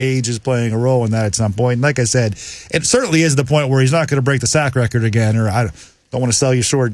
age is playing a role in that at some point. And like I said, it certainly is the point where he's not going to break the sack record again, or I don't want to sell you short,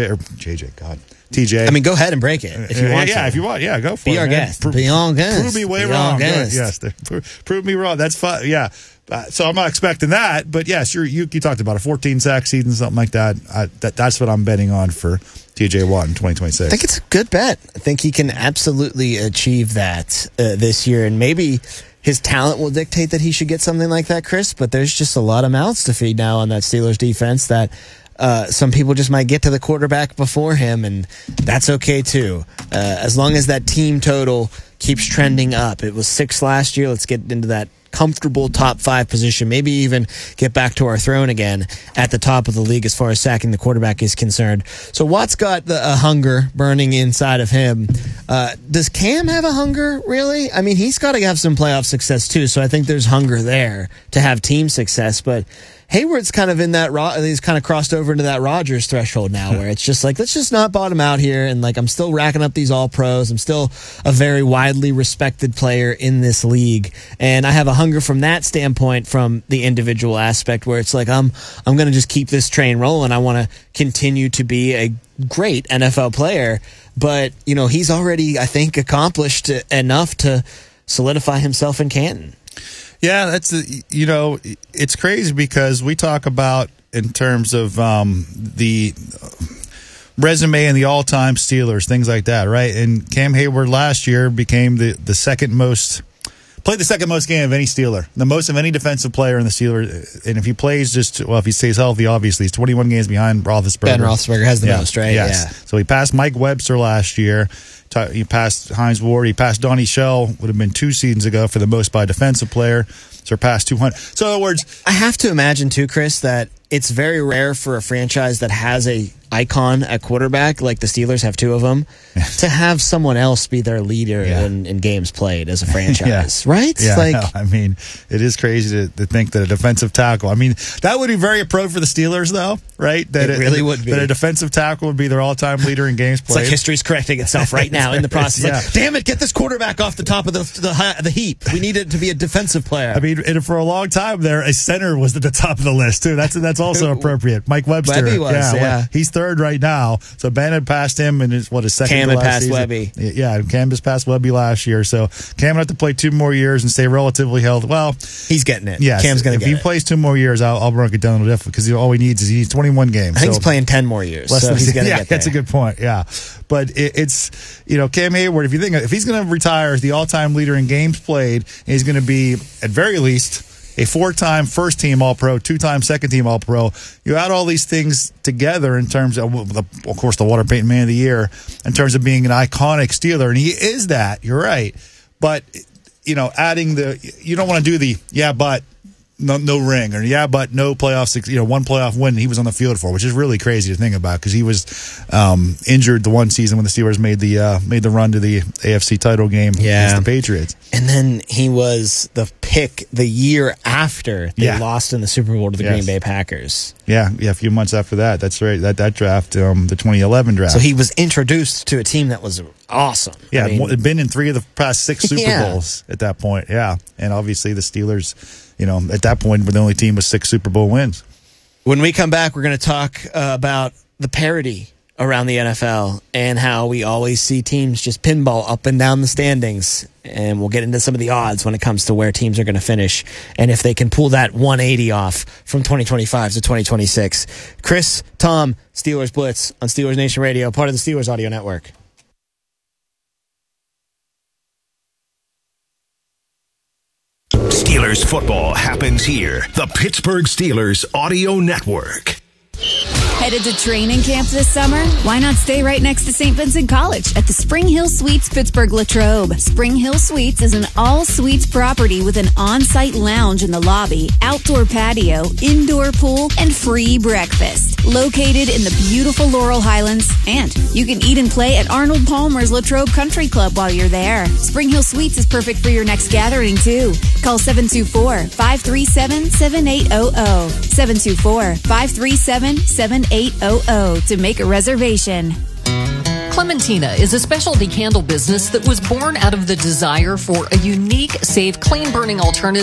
TJ. I mean, go ahead and break it if you want to. Yeah, if you want. Yeah, go for it. Be our guest. Be our guest. Prove me way wrong. Yes, prove me wrong. That's fine. Yeah. So I'm not expecting that, but yes, you talked about a 14 sack season, something like that. That's what I'm betting on for TJ Watt in 2026. I think it's a good bet. I think he can absolutely achieve that this year, and maybe his talent will dictate that he should get something like that, Chris. But there's just a lot of mouths to feed now on that Steelers defense that some people just might get to the quarterback before him, and that's okay too. As long as that team total keeps trending up. It was 6 last year. Let's get into that comfortable top 5 position, maybe even get back to our throne again at the top of the league as far as sacking the quarterback is concerned. So Watt's got the hunger burning inside of him. Does Cam have a hunger, really? I mean, he's got to have some playoff success too, so I think there's hunger there to have team success, but Hayward's kind of in that, he's kind of crossed over into that Rodgers threshold now where it's just like, let's just not bottom out here. And like, I'm still racking up these all pros. I'm still a very widely respected player in this league. And I have a hunger from that standpoint, from the individual aspect where it's like, I'm going to just keep this train rolling. I want to continue to be a great NFL player. But, you know, he's already, I think, accomplished enough to solidify himself in Canton. Yeah, it's crazy because we talk about in terms of the resume and the all-time Steelers, things like that, right? And Cam Hayward last year became played the second most game of any Steeler, the most of any defensive player in the Steelers. And if he plays if he stays healthy, obviously, he's 21 games behind Roethlisberger. Ben Roethlisberger has the most, right? Yes. Yeah. So he passed Mike Webster last year. He passed Hines Ward. He passed Donnie Shell, would have been 2 seasons ago for the most by a defensive player. Surpassed 200. So in other words, I have to imagine too, Chris, that it's very rare for a franchise that has a icon at quarterback, like the Steelers have 2 of them, to have someone else be their leader in games played as a franchise, right? Yeah, I mean, it is crazy to think that a defensive tackle, I mean, that would be very appropriate for the Steelers, though, right? That it really would be. That a defensive tackle would be their all-time leader in games played. It's like history's correcting itself right now in the process. Like, damn it, get this quarterback off the top of the heap. We need it to be a defensive player. I mean, and for a long time there, a center was at the top of the list, too. That's also appropriate. Mike Webster. Webby was, he's 3rd right now. So Ben had passed him in his second Cam to had last passed season. Webby. Yeah, Cam just passed Webby last year. So Cam would have to play 2 more years and stay relatively healthy. Well, he's getting it. Yeah, Cam's going to get it. If he plays 2 more years, I'll break it down a little different because all he needs 21 games. I think he's playing 10 more years. So he's going to get there. That's a good point. Yeah, but it's Cam Hayward. If he's going to retire as the all-time leader in games played, and he's going to be at very least a 4-time first-team All-Pro, 2-time second-team All-Pro. You add all these things together in terms of course, the Walter Payton Man of the Year, in terms of being an iconic Steeler, and he is that. You're right, but adding you don't want to do the but. No ring, or but no playoffs. 1 playoff win he was on the field for, which is really crazy to think about because he was injured the one season when the Steelers made the run to the AFC title game against the Patriots. And then he was the pick the year after they lost in the Super Bowl to the Green Bay Packers. Yeah, a few months after that. That's right. That draft, the 2011 draft. So he was introduced to a team that was awesome. Yeah, had been in 3 of the past 6 Super Bowls at that point. Yeah, and obviously the Steelers, at that point, were the only team with 6 Super Bowl wins. When we come back, we're going to talk about the parity around the NFL and how we always see teams just pinball up and down the standings. And we'll get into some of the odds when it comes to where teams are going to finish and if they can pull that 180 off from 2025 to 2026. Chris, Tom, Steelers Blitz on Steelers Nation Radio, part of the Steelers Audio Network. Steelers football happens here. The Pittsburgh Steelers Audio Network. Headed to training camp this summer? Why not stay right next to St. Vincent College at the Spring Hill Suites Pittsburgh Latrobe? Spring Hill Suites is an all-suites property with an on-site lounge in the lobby, outdoor patio, indoor pool, and free breakfast. Located in the beautiful Laurel Highlands, and you can eat and play at Arnold Palmer's Latrobe Country Club while you're there. Spring Hill Suites is perfect for your next gathering, too. Call 724-537-7800. 724-537-7800 to make a reservation. Clementina is a specialty candle business that was born out of the desire for a unique, safe, clean-burning alternative